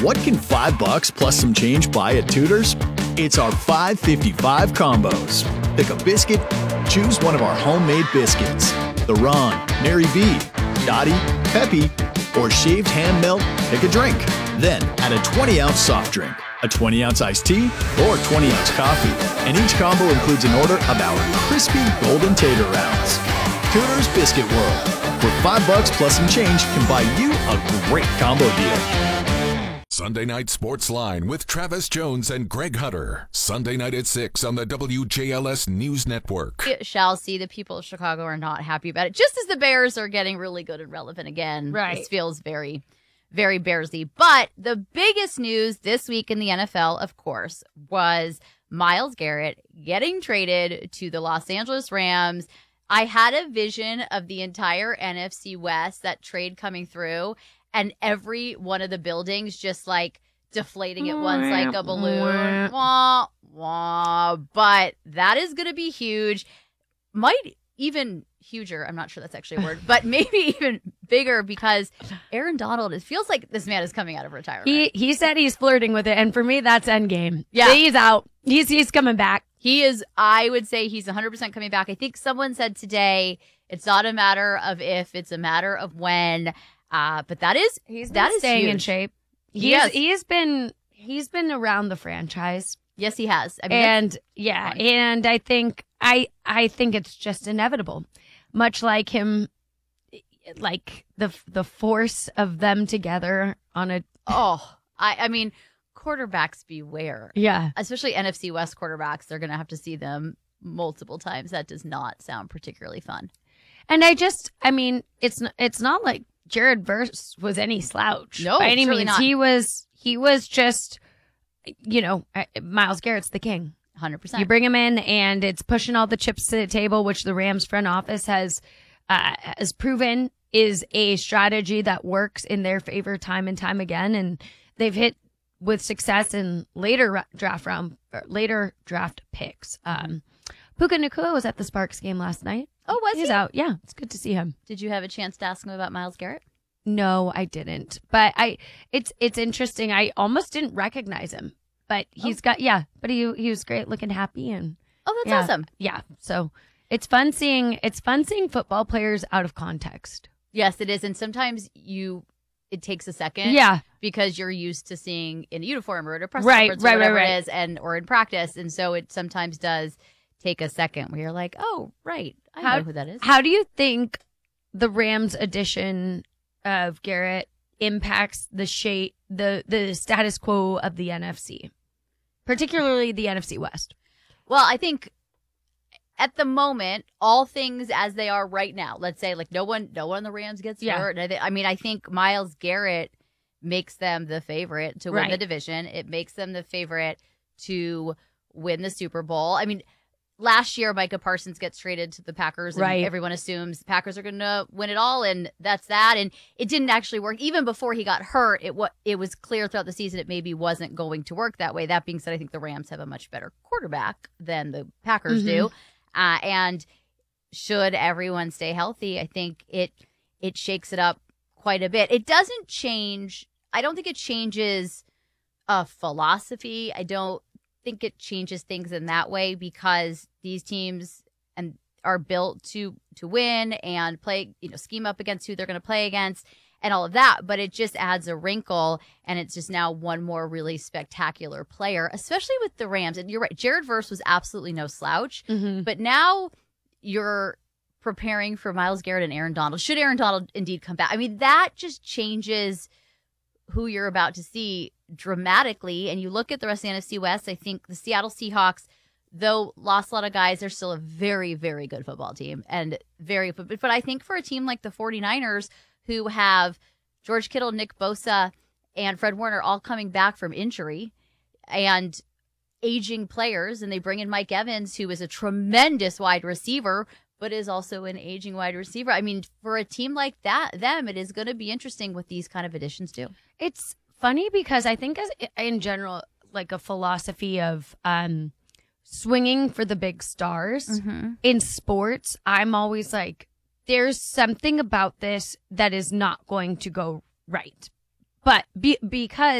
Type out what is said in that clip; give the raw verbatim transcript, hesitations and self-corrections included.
What can five bucks plus some change buy at Tudor's? It's our five fifty-five combos. Pick a biscuit, choose one of our homemade biscuits. The Ron, Mary B, Dottie, Peppy, or shaved ham melt, pick a drink. Then add a twenty ounce soft drink, a twenty ounce iced tea, or twenty ounce coffee. And each combo includes an order of our crispy golden tater rounds. Tudor's Biscuit World, where five bucks plus some change can buy you a great combo deal. Sunday Night Sports Line with Travis Jones and Greg Hunter. Sunday night at six on the W J L S News Network. We shall see. The people of Chicago are not happy about it. Just as the Bears are getting really good and relevant again. Right. This feels very, very Bearsy. But the biggest news this week in the N F L, of course, was Myles Garrett getting traded to the Los Angeles Rams. I had a vision of the entire N F C West, that trade coming through, and every one of the buildings just like deflating at once like a balloon. Wah, wah. But that is going to be huge. Might even huger. I'm not sure that's actually a word, but maybe even bigger, because Aaron Donald, it feels like this man is coming out of retirement. He he said he's flirting with it, and for me, that's endgame. Yeah. He's out. He's he's coming back. He is, I would say he's one hundred percent coming back. I think someone said today, it's not a matter of if, it's a matter of when. Uh, but that is He's been that is staying huge. in shape. He's Yes. he's been he's been around the franchise. Yes, he has. I mean, And yeah, fun. and I think I I think it's just inevitable. Much like him, like the the force of them together on a oh, I, I mean, quarterbacks beware. yeah. Especially N F C West quarterbacks. They're going to have to see them multiple times. That does not sound particularly fun. And I just I mean, it's n- it's not like Jared Verse was any slouch. No, by any surely means. not. He was he was just, you know, uh, Myles Garrett's the king. one hundred percent. You bring him in, and it's pushing all the chips to the table, which the Rams front office has uh, has proven is a strategy that works in their favor time and time again. And they've hit with success in later ra- draft round, or later draft picks. Um, Puka Nacua was at the Sparks game last night. Oh, was He's he? out. Yeah, it's good to see him. Did you have a chance to ask him about Myles Garrett? No, I didn't. But I, it's it's interesting. I almost didn't recognize him, but he's Oh. got yeah. But he he was great, looking happy, and Oh, that's yeah, awesome. Yeah, so it's fun seeing it's fun seeing football players out of context. Yes, it is. And sometimes you, it takes a second. Yeah, Because you're used to seeing in a uniform or at a press Right, conference right, or whatever right, it right. is, and or in practice, and so it sometimes does take a second where you're like, oh, right, I How- know who that is. how do you think the Rams' addition of Garrett impacts the shape the the status quo of the N F C, particularly the N F C West? Well, I think at the moment, all things as they are right now, let's say like no one, no one on the Rams gets Yeah. hurt. I, thi- I mean, I think Myles Garrett makes them the favorite to win Right. the division. It makes them the favorite to win the Super Bowl. I mean, last year, Micah Parsons gets traded to the Packers, and Right. everyone assumes the Packers are going to win it all, and that's that. And it didn't actually work. Even before he got hurt, it, wa- it was clear throughout the season it maybe wasn't going to work that way. That being said, I think the Rams have a much better quarterback than the Packers Mhm. do. Uh, and should everyone stay healthy, I think it it shakes it up quite a bit. It doesn't change. I don't think it changes a philosophy. I don't think it changes things in that way, because these teams and are built to to win and play, you know, scheme up against who they're going to play against and all of that. But it just adds a wrinkle, and it's just now one more really spectacular player, especially with the Rams. And you're right, Jared Verse was absolutely no slouch, Mm-hmm. but now you're preparing for Myles Garrett and Aaron Donald. Should Aaron Donald indeed come back? I mean, that just changes who you're about to see dramatically. And you look at the rest of the N F C West, I think the Seattle Seahawks, though lost a lot of guys, they're still a very, very good football team. And very, but, but I think for a team like the 49ers, who have George Kittle, Nick Bosa, and Fred Warner all coming back from injury and aging players, and they bring in Mike Evans, who is a tremendous wide receiver, but is also an aging wide receiver. I mean, for a team like that, them, it is going to be interesting what these kind of additions do. It's funny because I think as in general, like a philosophy of um, swinging for the big stars Mm-hmm. in sports, I'm always like, there's something about this that is not going to go right. But be, because